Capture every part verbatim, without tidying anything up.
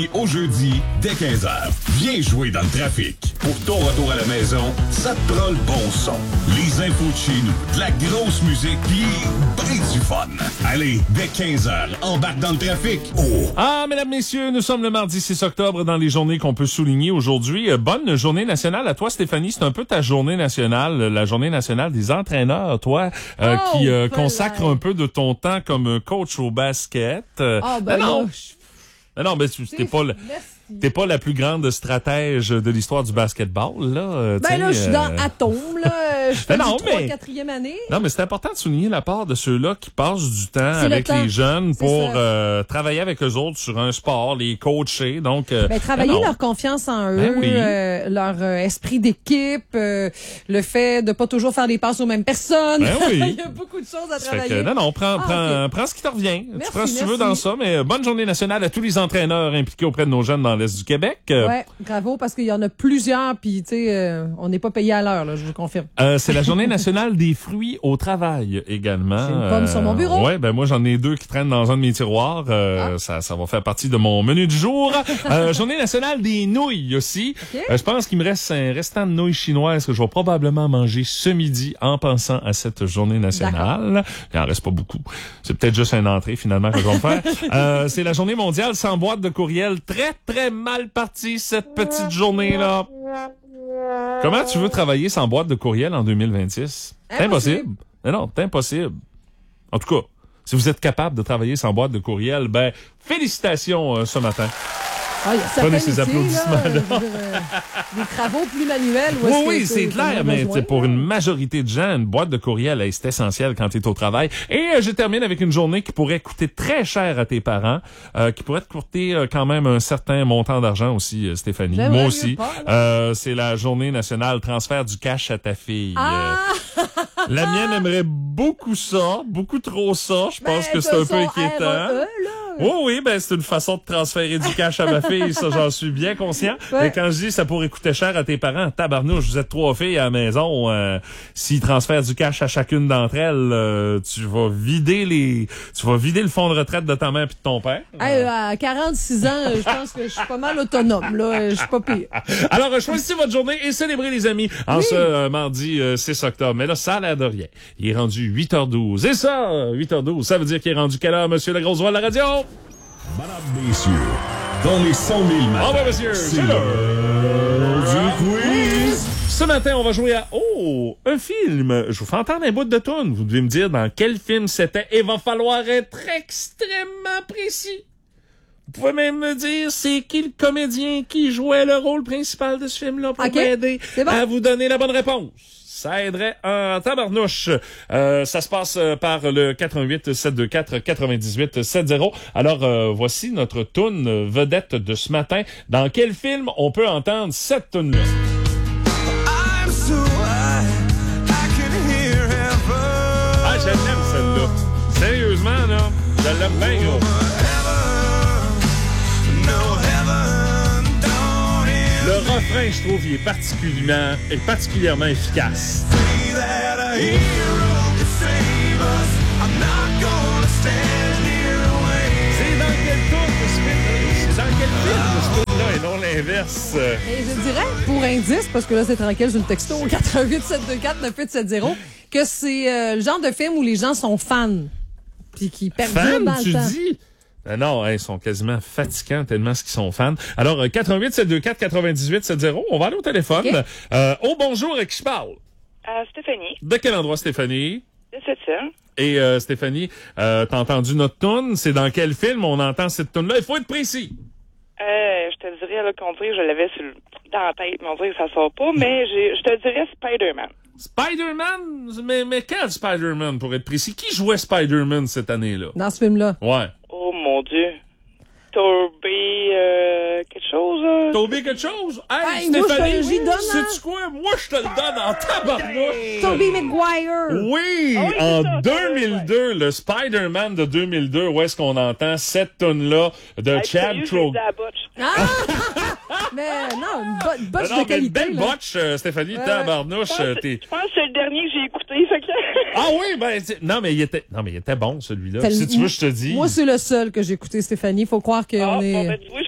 lundi au jeudi, dès quinze heures. Viens jouer dans le trafic. Pour ton retour à la maison, ça te prend le bon son. Les infos de chez nous, de la grosse musique, pis ben du fun. Allez, dès quinze heures, embarque dans le trafic. Oh! Ah, mesdames, messieurs, nous sommes le mardi six octobre dans les journées qu'on peut souligner aujourd'hui. Euh, bonne journée nationale à toi, Stéphanie. C'est un peu ta journée nationale, la journée nationale des entraîneurs, toi, euh, oh, qui euh, ben consacre là. un peu de ton temps comme coach au basket. Euh, Ah, ben non, là, non, non, mais tu t'es pas, le- merci. t'es pas la plus grande stratège de l'histoire du basketball, là. euh, Ben t'sais, là, je suis euh, dans Atome, là. Je fais Ben non, du trois mais- quatrième année. Non, mais c'est important de souligner la part de ceux-là qui passent du temps C'est le avec temps. les jeunes C'est pour ça. euh, travailler avec eux autres sur un sport, les coacher. Donc, euh, Ben, travailler ben non. leur confiance en eux, Ben oui. euh, leur euh, esprit d'équipe, euh, le fait de pas toujours faire des passes aux mêmes personnes. Ben oui. Il y a beaucoup de choses à Ça fait travailler. que, non, non, prends, Ah, prends, ok. prends ce qui te revient. Merci, tu prends si tu merci. veux dans ça, mais euh, bonne journée nationale à tous les entraîneurs impliqués auprès de nos jeunes dans l'Est du Québec. Euh, Ouais, bravo, parce qu'il y en a plusieurs, puis tu sais, euh, on n'est pas payé à l'heure, là, je vous confirme. Euh, c'est la journée nationale des fruits au travail également. J'ai une pomme sur mon bureau. Ouais, ben moi j'en ai deux qui traînent dans un de mes tiroirs. Euh, Ah. ça, ça va faire partie de mon menu du jour. Euh, journée nationale des nouilles aussi. Ok. Euh, je pense qu'il me reste un restant de nouilles chinoises que je vais probablement manger ce midi en pensant à cette journée nationale. Il en reste pas beaucoup. C'est peut-être juste une entrée finalement que je vais me faire. Euh, c'est la journée mondiale sans boîte de courriel. Très très mal partie cette petite journée là. Comment tu veux travailler sans boîte de courriel en deux mille vingt-six? C'est Impossible. impossible. Mais non, c'est impossible. En tout cas, si vous êtes capable de travailler sans boîte de courriel, ben, félicitations euh, ce matin. Ah, il y a certains Prenez ces métiers, applaudissements-là. là, je veux dire, euh, des travaux plus manuels. où Oui, est-ce que oui, tu- c'est tu en clair, as mais besoin, t'sais, pour là. une majorité de gens, une boîte de courriel, hey, c'est essentiel quand tu es au travail. Et euh, je termine avec une journée qui pourrait coûter très cher à tes parents, euh, qui pourrait te coûter euh, quand même un certain montant d'argent aussi, euh, Stéphanie. J'aimerais Moi mieux aussi. pas, là. Euh, c'est la journée nationale transfert du cash à ta fille. Ah! Euh, la mienne aimerait beaucoup ça, beaucoup trop ça. Je pense Ben, que c'est un peu son inquiétant. R E E, là. Oui, oui, ben c'est une façon de transférer du cash à ma fille, ça j'en suis bien conscient. Ouais. Mais quand je dis ça pourrait coûter cher à tes parents, tabarnouche, vous êtes trois filles à la maison, euh, s'ils transfèrent du cash à chacune d'entre elles, euh, tu vas vider les, tu vas vider le fonds de retraite de ta mère puis de ton père. Hey, à quarante-six ans, je pense que je suis pas mal autonome, là. Je suis pas pire. Alors, euh, choisissez votre journée et célébrez les amis en ce euh, mardi euh, six octobre. Mais là, ça a l'air de rien. Il est rendu huit heures douze. Et ça, euh, huit heures douze, ça veut dire qu'il est rendu quelle heure, monsieur la grosse voix de la radio? Madame, messieurs, dans les cent mille matins, Ah ouais, monsieur, c'est c'est l'heure du quiz. Ce matin, on va jouer à Oh, un film. Je vous fais entendre un bout de toune. Vous devez me dire dans quel film c'était. Il va falloir être extrêmement précis. Vous pouvez même me dire c'est qui le comédien qui jouait le rôle principal de ce film-là pour Ok, m'aider c'est bon. à vous donner la bonne réponse. Ça aiderait en tabarnouche. Euh, ça se passe euh, par le quatre un huit, sept deux quatre, quatre-vingt-dix-huit soixante. Alors, euh, voici notre toune vedette de ce matin. Dans quel film on peut entendre cette toune-là? I'm so high, I can hear heaven. Ah, je l'aime celle-là. Sérieusement, là, je l'aime bien, gros. No heaven down in Le refrain, je trouve, il est particulièrement, est particulièrement efficace. me that a hero could save us. I'm not gonna stand here and wait. C'est dans quel tour de ce film? C'est dans quel film de ce film-là et non l'inverse? Et je dirais, pour indice, parce que là, c'est tranquille, j'ai le texto au quatre un huit, sept deux quatre, neuf huit sept zéro, que c'est euh, le genre de film où les gens sont fans. Puis qui perdurent Fan, dans tu le temps. dis? Ben non, hein, ils sont quasiment fatigants tellement ce qu'ils sont fans. Alors, euh, quatre un huit, sept deux quatre, quatre-vingt-dix-huit soixante, on va aller au téléphone. Ok. Euh, oh, bonjour, à qui je parle? Euh, Stéphanie, De quel endroit, Stéphanie? de cette île. Et euh, Stéphanie, euh, t'as entendu notre toune? C'est dans quel film on entend cette toune-là? Il faut être précis. Euh, je te dirais, là, qu'on dirait que je l'avais sur le- dans la tête, mais on dirait que ça sort pas, mais j'ai- je te dirais Spider-Man. Spider-Man? Mais, mais quel Spider-Man, pour être précis? Qui jouait Spider-Man cette année-là? Dans ce film-là. Ouais. Oh mon Dieu. Tobey, euh, quelque chose, là? Toby quelque chose? Hey, Hey, moi, Stéphanie, je te- j'y donne, hein? sais-tu quoi? Moi, je te le donne en tabarnouche. Tobey Maguire. Oui, Ah oui, c'est en ça, deux mille deux, le Spider-Man de deux mille deux, où est-ce qu'on entend cette tune-là de Hey, Chad sérieux, j'ai Kroger? dit à la botche. Ah! mais non, une bo- une botche Non, de mais une qualité. belle là. botch, euh, Stéphanie, Ouais, tabarnouche, Je euh, pense, t'es... je pense que c'est le dernier que j'ai écouté, fait que... Ah oui, ben, c'est- non, mais il était, non, mais il était bon, celui-là. Tel- Si tu veux, je te dis. Moi, c'est le seul que j'ai écouté, Stéphanie. Faut croire qu'on Ah, est... bon, ben, tu vois, je suis pas tout seul.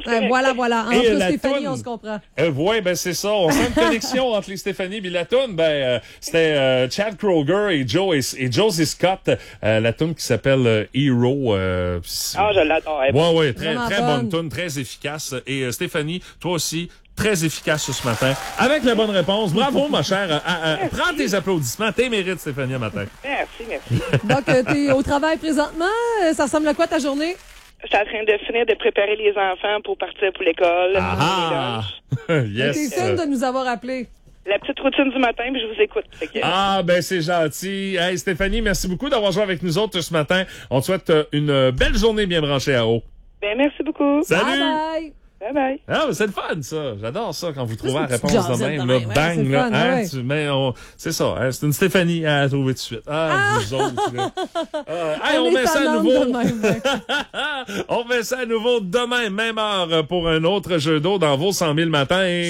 c'est Ouais, correct. voilà, voilà. Et Entre la Stéphanie, toune. on se comprend. Euh, ouais, ben c'est ça. On sent une connexion entre les Stéphanie et la toune. Ben, euh, c'était euh, Chad Kroeger et Joe et, et Josie Scott. Euh, la toune qui s'appelle euh, Hero. Euh, Ah, je l'adore. Elle- ouais, ouais, très, Vraiment très bonne. bonne toune, très efficace. Et euh, Stéphanie, toi aussi, très efficace ce matin. Avec la bonne réponse. Bravo, ma chère. Euh, euh, prends tes applaudissements. T'es mérites, Stéphanie, un matin. Merci, merci. Donc, euh, t'es au travail présentement. Euh, Ça ressemble à quoi ta journée? Je suis en train de finir de préparer les enfants pour partir pour l'école. Ah ah! Yes. T'es fine de nous avoir appelés. La petite routine du matin, puis je vous écoute. Fait que- Ah, ben c'est gentil. Hey, Stéphanie, merci beaucoup d'avoir joué avec nous autres ce matin. On te souhaite euh, une belle journée bien branchée à haut. Ben, merci beaucoup. Salut! Bye bye. Bye bye. Ah, mais c'est le fun, ça. J'adore ça quand vous trouvez la une petite réponse de jasette même. de Là, même, ouais, bang, c'est le là. fun, Hein, ouais. tu mets, on- c'est ça. Hein, c'est une Stéphanie à trouver tout de suite. Ah, vous autres. Là. Ah, hey, on est met ça à tannante nouveau. de même, ouais. On met ça à nouveau demain, même heure, pour un autre jeu d'eau dans vos cent mille matins.